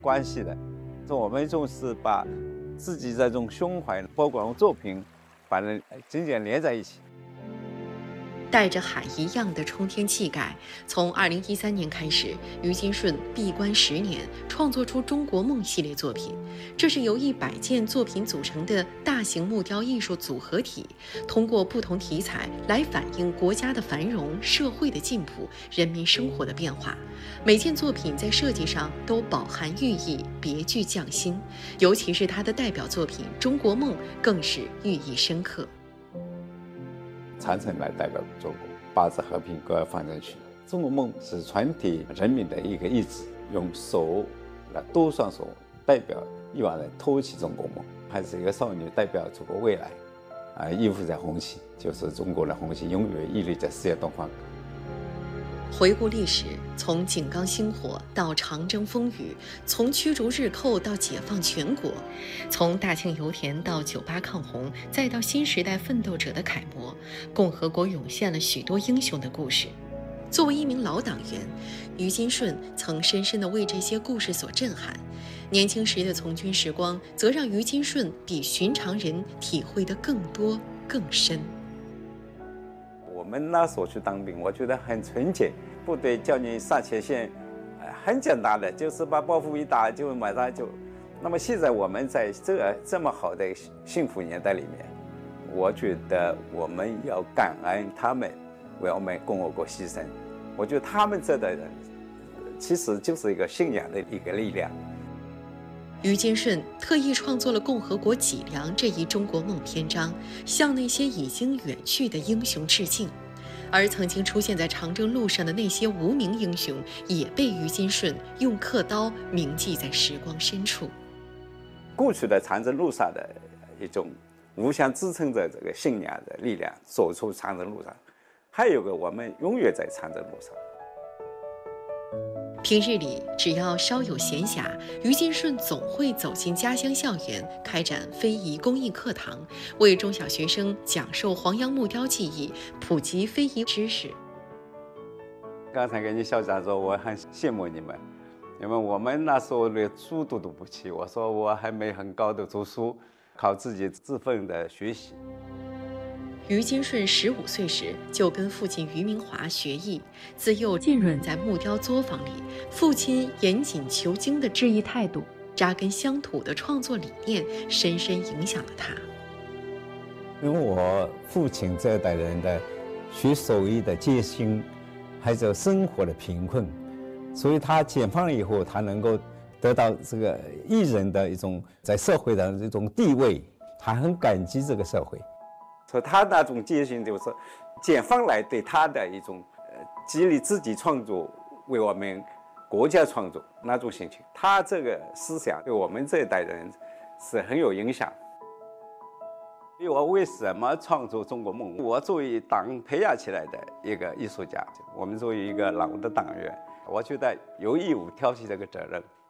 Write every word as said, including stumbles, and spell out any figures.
关系的。所以我们就是把自己这种胸怀，包括作品，把人紧紧连在一起。 带着海一样的冲天气概，从二零一三年开始，于金顺闭关十年，创作出《中国梦》系列作品。这是由一百件作品组成的大型木雕艺术组合体，通过不同题材来反映国家的繁荣、社会的进步、人民生活的变化。每件作品在设计上都饱含寓意，别具匠心。尤其是他的代表作品《中国梦》，更是寓意深刻。 长城来代表中国，八字和平各放进去。中国梦是全体人民的一个意志，用手来多双手代表亿万人托起中国梦，还是一个少女代表中国未来，啊，依附在红旗，就是中国的红旗永远屹立在世界东方。 回顾历史，从井冈星火到长征风雨，从驱逐日寇到解放全国，从大庆油田到九八抗洪，再到新时代奋斗者的楷模，共和国涌现了许多英雄的故事。作为一名老党员，于金顺曾深深地为这些故事所震撼。年轻时的从军时光，则让于金顺比寻常人体会得更多更深。 我们那时候去当兵，我觉得很纯洁。部队叫你上前线，很简单的，就是把包袱一打就马上就。那么现在我们在这这么好的幸福年代里面，我觉得我们要感恩他们为我们共和国牺牲。我觉得他们这代人其实就是一个信仰的一个力量。 于金顺特意创作了《共和国脊梁》这一中国梦篇章，向那些已经远去的英雄致敬。而曾经出现在长征路上的那些无名英雄，也被于金顺用刻刀铭记在时光深处。 过去的长征路上的一种互相支撑着这个信仰的力量，走出长征路上。还有个，我们永远在长征路上。 平日里，只要稍有闲暇，于金顺总会走进家乡校园，开展非遗公益课堂，为中小学生讲授黄杨木雕技艺，普及非遗知识。 刚才跟你校长说，我很羡慕你们，因为我们那时候连书都读不起。我说我还没很高的读书，靠自己自奋的学习。 于金顺十五岁时就跟父亲于明华学艺，自幼浸润在木雕作坊里，父亲严谨求精的质疑态度，扎根乡土的创作理念，深深影响了他。 因为我父亲这一代人的学手艺的戒心，还有生活的贫困，所以他解放了以后，他能够得到这个艺人的一种在社会上的一种地位，他很感激这个社会。所以他那种戒心就是解放来对他的一种呃激励自己创作，为我们国家创作那种心情。他这个思想对我们这一代人是很有影响。所以我为什么创作中国梦？我作为党培养起来的一个艺术家，我们作为一个老的党员，我觉得有义务挑起这个责任。